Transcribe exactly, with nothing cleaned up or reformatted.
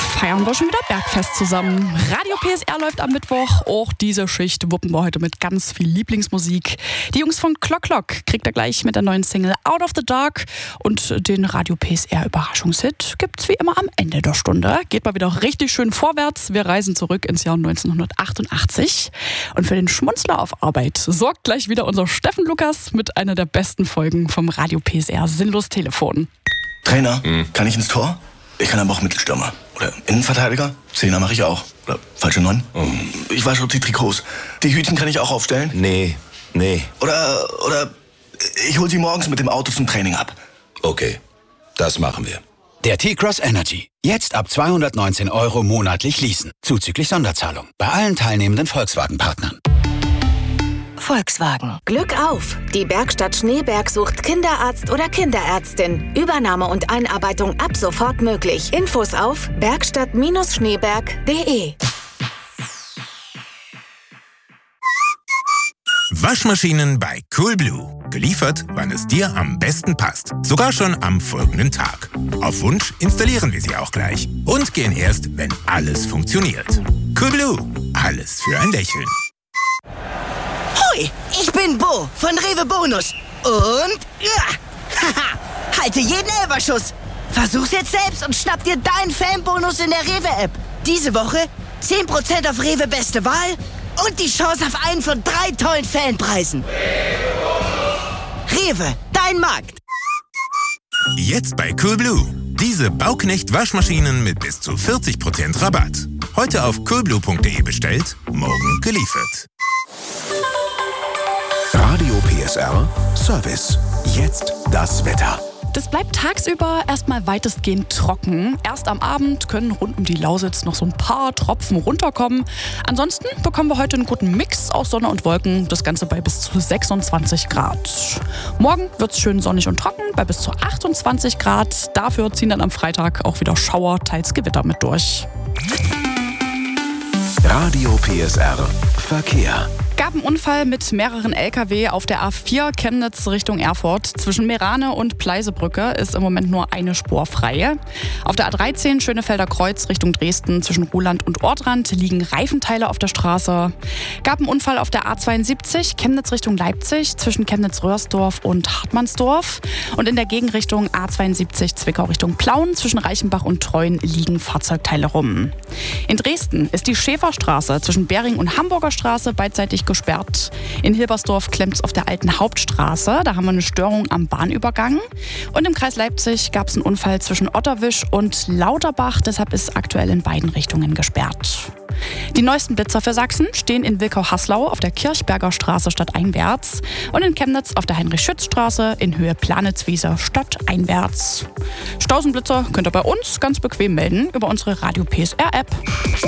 feiern wir schon wieder Bergfest zusammen. Radio P S R läuft am Mittwoch. Auch diese Schicht wuppen wir heute mit ganz viel Lieblingsmusik. Die Jungs von Clock Clock kriegt ihr gleich mit der neuen Single Out of the Dark. Und den Radio P S R Überraschungshit gibt's wie immer am Ende der Stunde. Geht mal wieder richtig schön vorwärts. Wir reisen zurück ins Jahr neunzehnhundertachtundachtzig. Und für den Schmunzler auf Arbeit sorgt gleich wieder unser Steffen Lukas mit einer der besten Folgen vom Radio P S R Sinnlos Telefon. Trainer, mhm. kann ich ins Tor? Ich kann aber auch Mittelstürmer. Oder Innenverteidiger? Zehner mache ich auch. Oder falsche Neun? Mhm. Ich wasche auch die Trikots. Die Hütchen kann ich auch aufstellen? Nee, nee. Oder, oder ich hol sie morgens mit dem Auto zum Training ab. Okay, das machen wir. Der T-Cross Energy. Jetzt ab zweihundertneunzehn Euro monatlich leasen. Zuzüglich Sonderzahlung. Bei allen teilnehmenden Volkswagen-Partnern. Volkswagen. Glück auf! Die Werkstatt Schneeberg sucht Kinderarzt oder Kinderärztin. Übernahme und Einarbeitung ab sofort möglich. Infos auf werkstatt Schneeberg punkt de. Waschmaschinen bei Coolblue. Geliefert, wann es dir am besten passt. Sogar schon am folgenden Tag. Auf Wunsch installieren wir sie auch gleich. Und gehen erst, wenn alles funktioniert. Coolblue. Alles für ein Lächeln. Hoi, ich bin Bo von Rewe Bonus. Und ja, haha, halte jeden Elferschuss. Versuch's jetzt selbst und schnapp dir deinen Fanbonus in der Rewe-App. Diese Woche zehn Prozent auf Rewe Beste Wahl und die Chance auf einen von drei tollen Fanpreisen. Rewe, dein Markt. Jetzt bei Coolblue. Diese Bauknecht-Waschmaschinen mit bis zu vierzig Prozent Rabatt. Heute auf coolblue punkt de bestellt, morgen geliefert. Radio P S R Service. Jetzt das Wetter. Das bleibt tagsüber erstmal weitestgehend trocken. Erst am Abend können rund um die Lausitz noch so ein paar Tropfen runterkommen. Ansonsten bekommen wir heute einen guten Mix aus Sonne und Wolken. Das Ganze bei bis zu sechsundzwanzig Grad. Morgen wird es schön sonnig und trocken bei bis zu achtundzwanzig Grad. Dafür ziehen dann am Freitag auch wieder Schauer, teils Gewitter mit durch. Radio P S R Verkehr. Gab einen Unfall mit mehreren L K W auf der A vier Chemnitz Richtung Erfurt. Zwischen Meerane und Pleisebrücke ist im Moment nur eine Spur frei. Auf der A dreizehn Schönefelder Kreuz Richtung Dresden zwischen Ruhland und Ortrand liegen Reifenteile auf der Straße. Gab einen Unfall auf der A zweiundsiebzig Chemnitz Richtung Leipzig zwischen Chemnitz-Röhrsdorf und Hartmannsdorf. Und in der Gegenrichtung A zweiundsiebzig Zwickau Richtung Plauen zwischen Reichenbach und Treuen liegen Fahrzeugteile rum. In Dresden ist die Schäferstraße zwischen Bering und Hamburger Straße beidseitig gesperrt. In Hilbersdorf klemmt es auf der alten Hauptstraße. Da haben wir eine Störung am Bahnübergang. Und im Kreis Leipzig gab es einen Unfall zwischen Otterwisch und Lauterbach. Deshalb ist aktuell in beiden Richtungen gesperrt. Die neuesten Blitzer für Sachsen stehen in Wilkau-Haslau auf der Kirchberger Straße stadteinwärts und in Chemnitz auf der Heinrich-Schütz-Straße in Höhe Planitzwiese stadteinwärts. Stausenblitzer könnt ihr bei uns ganz bequem melden über unsere Radio P S R App.